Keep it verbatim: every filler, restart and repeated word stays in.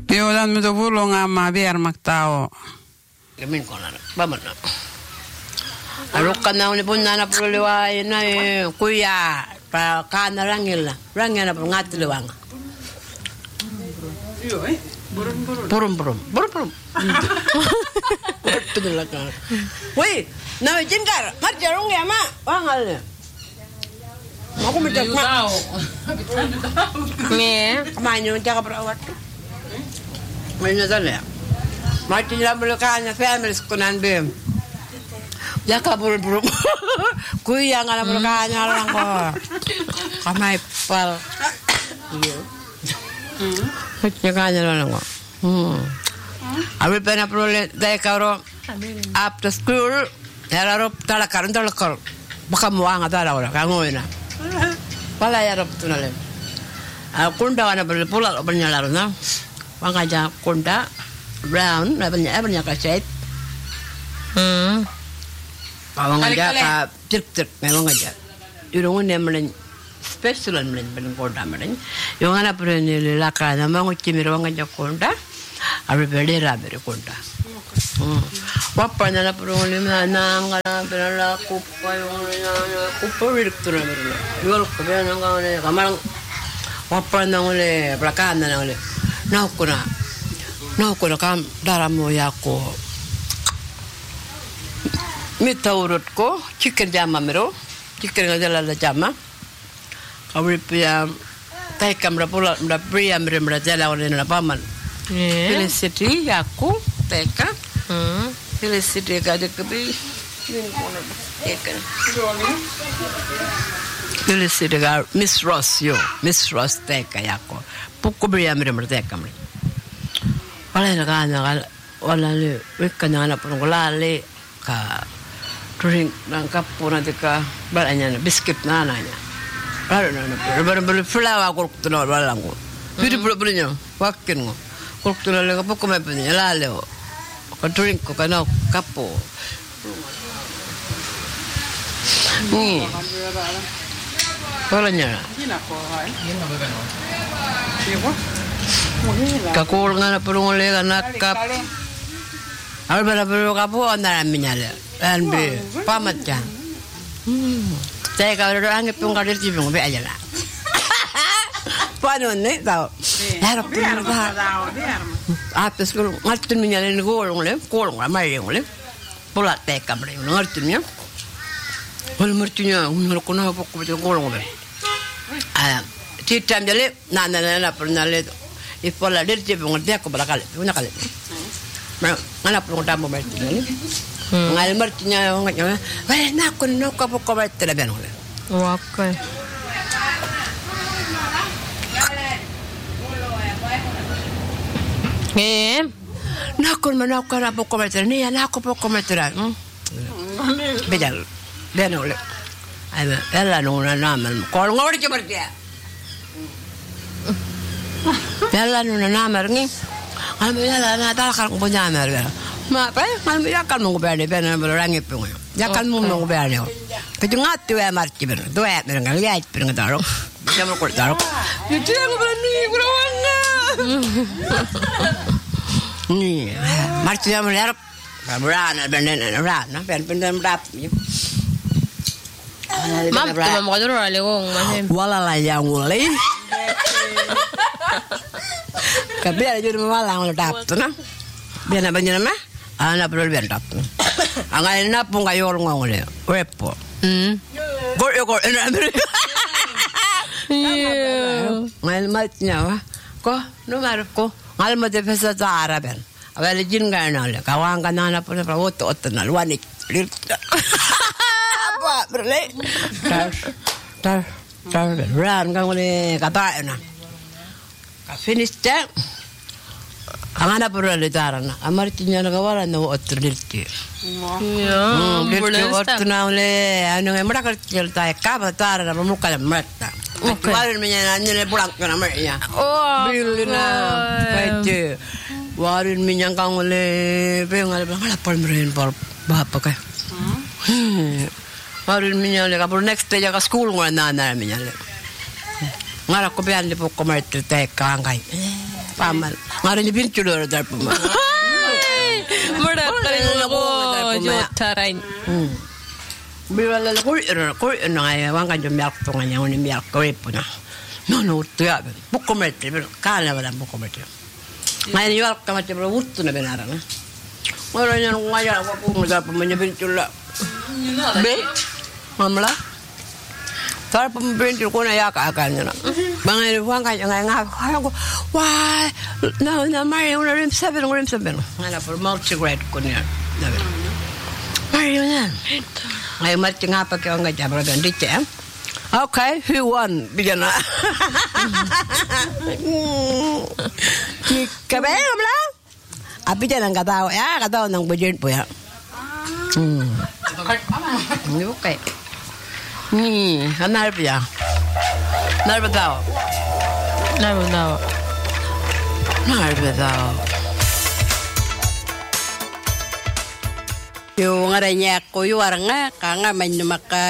Io dan mi to pulong ama viermak tao. Kemin konan. Baman na. Alok ka na ni punna na puliway na kuya pa kana rangil. Rangil na pun ngatluwang. Iyo eh. Burum burum. Burum burum. Burum burum. Betul lah kan. Woi, na jingkar. Marjarong ya ma. Wangal. Aku minta tahu. Nih, Kemana jaga perawat? Mana sana? Mati dalam belakangnya family sekunan bem. Jaga buru-buru. Kui yang ada belakangnya orang kok. Kamai pal. Iya. Jaga orang kok. Hmm. Abi pernah perlu dari karo after school. Era rob talakar, talakar. Baka muang atau orang kangoina. Wala ya rob tunale. Kunda wana berpulak bernyala na. Wangaja kunda brown na banyak banyak kaset. hmm, Wangaja ka tirk tirk memang aja. Irungun ne melen special melen ben kunda melen. Yung ana pero ni laka na mangu chimiro wangaja kunda. Abi berde ra bere kunda. Hmm. Wapa na pero ni na ngala pero la kupa yung na kupa direktur na pero. Yol ko ba nang ngale kamarang wapa na ngale belakang na ngale. Nau kuna, nau kuna kam dalam moya ko. Mita urut ko, chicken jama mero, chicken ngajala la jama. Kawri pia, tay kamera pula, mda pria mero mda jala oleh na paman. Felicity aku, teka, hmm. Felicity kade kebi, ini kono teka. Felicity ka Miss Ross yo, Miss Ross teka yako. Pukul beri ambil mereka kami. Oleh nak anak, oleh mereka anak pun golale, ka drink nangkap pun nanti ka balanya biskuit nananya. Lalu nana, baru baru flour kuruk tu nak balangu. Beri beri berinya, wakin ngo. Kuruk tu nak lepas pukul apa ni, lalu. Ka drink ko kana kapo. Ni. Balanya. Kakul nga na pulong ulit anak kap. Al bala pero kapo na minyale. Anbe pamat yan. Saya kalau orang ngepung kadir cibung be aja lah. Paano ni tao? Harap ko na ba? Apes ko ngatun minyale ni golong le, golong la mai ngole. Pola te kamre ngatun niya. Wal martinya unal ko na pokko be golong be. Ah Titam jale nana nana pernah le ipola der je bong dia ko balakale una kale ma ngana pun tambo berti ni ngal martinya nganya weh na ko no ko ko berti le ben ole Okay. Eh, na ko mana ko na ko berti ni na ko ko berti bejal ben ole ay ela no na namal ko ngori je berti Jalan nuna namar ni, kalau jalan na talakar ko namar ba. Ma pa, kalau jakan mo ba ni ben orang ipung. Jakan mo mo ba ni. Kasi nga tu ay marti ben. Tu ay ben nga light ben nga taro. Bisa mo ko taro. Itu yang ba ni kurawanga. Ni, marti mo lerap. Berana ben ben berana ben ben ben rap. mam tu mam kadro ale wong mahem. Wala la yang ulai. Kabel aja udah malang lo dap tu na. Biar nak banyak nama, anak perlu biar dap tu. Angai nak pun kayu orang ngau le, repo. Hmm. Gor yo gor, enak ambil. Iya. Ngal matnya wah, ko nomor ko, ngal mat pesa cara ben. Awal jin kan le, kawan kan anak pun perlu otot otot na luanik. Apa berle? Tar, tar, tar, ran kan le kata na. Ka finish tak. Angana pura le tarana. Amar tinya na kawala na otter dirti. Iya. Dirti otter na le anu ngemra ka cerita ka ba tarana muka le mata. Warin minya na le pulang kana mernya. Oh. Bilina. Pete. Warin minya kang le pengal ngala pal meren pal bapa ka. Warin minya le ka next day ka school ngana na minya le. Ngara ko bian le pokok merti te ka ngai. Paman. Ngaran ni pinchulo dar puma. Murder ka rin ako. Jotaran. Bila la kul kul na ay wang kan jom yak to nganya ni yak ko ipuna. No no tuya. Buko mete, kala wala buko mete. Ngayon yak ka mate bro uttu na benara na. Ora nya ngaya wa pu mo dar puma nya pinchulo. Be. Mamla. Tar pum pinchulo ko na yak akan na. Bangai wang kan ngai nga ko. Why? No no Mario na rim seven rim seven. Ngala for multi-grade ko niya. Mario na. Ay mat nga pa kaya nga jabra dan dice. Okay, who won? Bigyan na. Kabe kamla? Abi dyan ang katawa. Ya, katawa ng budget po ya. Hmm. Okay. Hmm, hanal pa ya. Hanal pa tao. Naro, naro. Hanal pa tao. Yung nga rin niya ko yung warang nga, kanga man maka